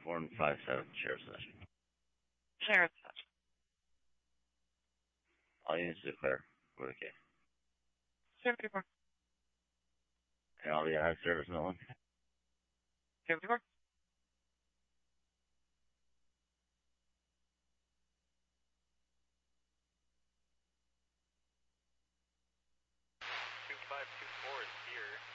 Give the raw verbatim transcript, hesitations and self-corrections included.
Four and five seven, sheriff's session. Sheriff's session. All units declare for the case. seventy-four. And all the high service Nolan. seventy-four. two five two four is here.